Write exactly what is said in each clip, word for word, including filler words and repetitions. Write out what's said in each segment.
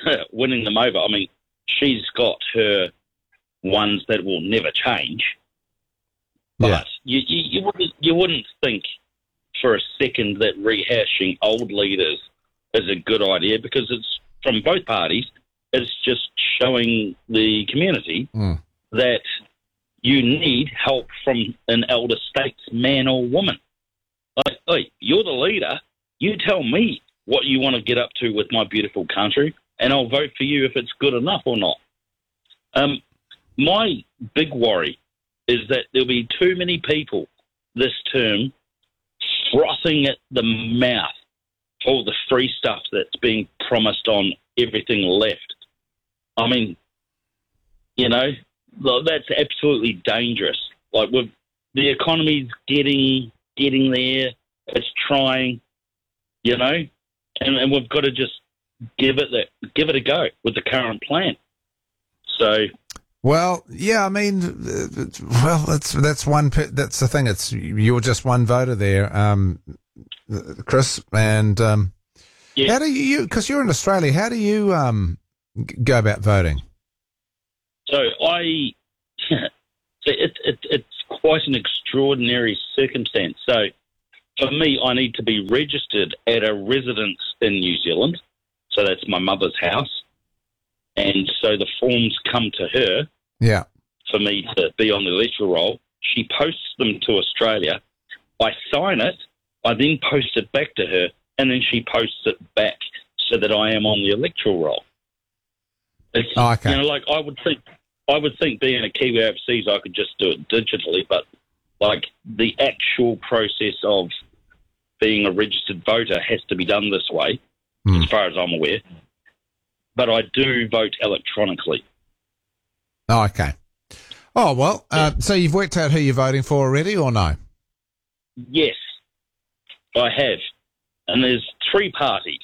winning them over. I mean, she's got her ones that will never change, but Yeah. you, you, you wouldn't you wouldn't think for a second that rehashing old leaders is a good idea, because it's from both parties. It's just showing the community Mm. that you need help from an elder statesman or woman. Like, hey, you're the leader. You tell me what you want to get up to with my beautiful country, and I'll vote for you if it's good enough or not. Um, my big worry is that there'll be too many people this term frothing at the mouth for all the free stuff that's being promised on everything left. I mean, you know, that's absolutely dangerous. Like, with the economy's getting getting there, it's trying, you know, and, and we've got to just give it the, give it a go with the current plan. So, well, yeah, I mean, uh, well, that's that's one. That's the thing. It's you're just one voter there, um, Chris. And um, yeah. how do you? Because you're in Australia, how do you um, g- go about voting? So I, so it, it, it's quite an extraordinary circumstance. So for me, I need to be registered at a residence in New Zealand. So that's my mother's house. And so the forms come to her Yeah. for me to be on the electoral roll. She posts them to Australia. I sign it. I then post it back to her, and then she posts it back so that I am on the electoral roll. It's, Oh, okay. You know, like I would think, I would think being a Kiwi overseas, I could just do it digitally, but like the actual process of being a registered voter has to be done this way, Hmm. as far as I'm aware. But I do vote electronically. Oh, okay. Oh, well, uh, so you've worked out who you're voting for already, or no? Yes, I have. And there's three parties.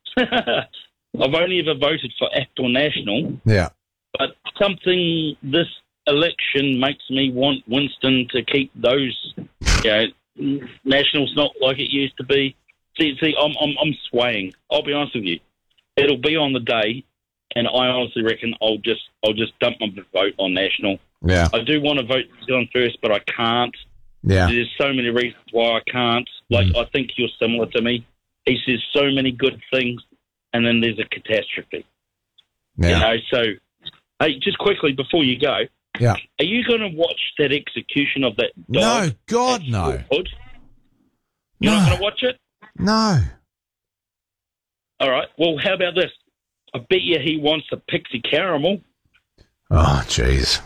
I've only ever voted for ACT or National, Yeah. but something this election makes me want Winston to keep those, you know, Nationals not like it used to be. See, see, I'm, I'm, I'm swaying. I'll be honest with you. It'll be on the day, and I honestly reckon I'll just, I'll just dump my vote on National. Yeah. I do want to vote New Zealand first, but I can't. Yeah. There's so many reasons why I can't. Like, Mm. I think you're similar to me. He says so many good things, and then there's a catastrophe. Yeah. You know, so, hey, just quickly before you go, Yeah. are you going to watch that execution of that dog? No, God, at no. Fort Hood? You're No. not going to watch it? No. All right. Well, how about this? I bet you he wants a pixie caramel. Oh, jeez.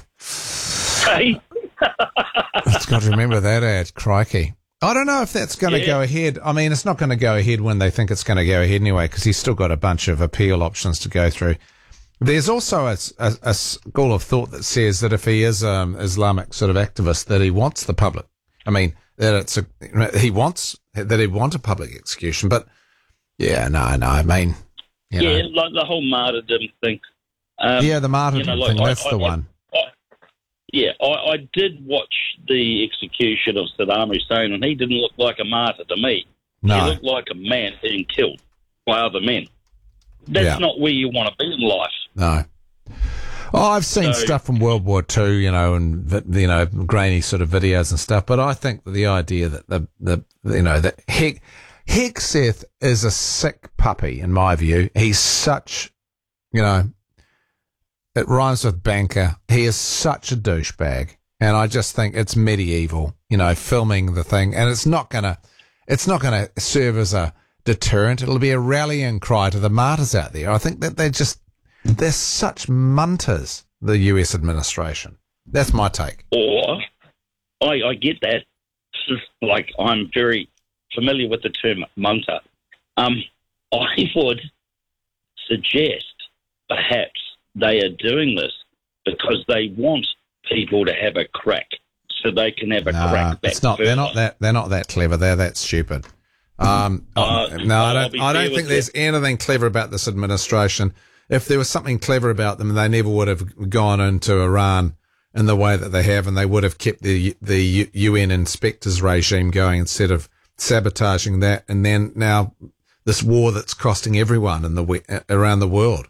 Hey? It's got to remember that ad, crikey. I don't know if that's going to Yeah. go ahead. I mean, it's not going to go ahead when they think it's going to go ahead anyway, because he's still got a bunch of appeal options to go through. There's also a, a, a school of thought that says that if he is an Islamic sort of activist, that he wants the public. I mean, that it's a, he wants, that he want a public execution. But, yeah, no, no, I mean, you Yeah, know. like the whole martyrdom thing. Um, Yeah, the martyrdom you know, like, thing, I- that's I- the I- one. I- Yeah, I, I did watch the execution of Saddam Hussein, and he didn't look like a martyr to me. No. He looked like a man being killed by other men. That's Yeah. not where you want to be in life. No. Oh, I've seen So- stuff from World War Two, you know, and vi- you know, grainy sort of videos and stuff. But I think the idea that the the you know that Heck Hegseth is a sick puppy in my view. He's such, you know, it rhymes with banker. He is such a douchebag, and I just think it's medieval, you know, filming the thing, and it's not gonna, it's not gonna serve as a deterrent. It'll be a rallying cry to the martyrs out there. I think that they're just. They're such munters, the U S administration. That's my take. Or, I, I get that. Like, I'm very familiar with the term munter. Um, I would suggest perhaps they are doing this because they want people to have a crack, so they can have a Nah, crack back. it's not. They're further. not that. They're not that clever. They're that stupid. Um, Uh, no, I I'll don't. be I fair don't with think there's you. anything clever about this administration. If there was something clever about them, they never would have gone into Iran in the way that they have, and they would have kept the the U N inspectors regime going instead of sabotaging that. And then now this war that's costing everyone in the we- around the world.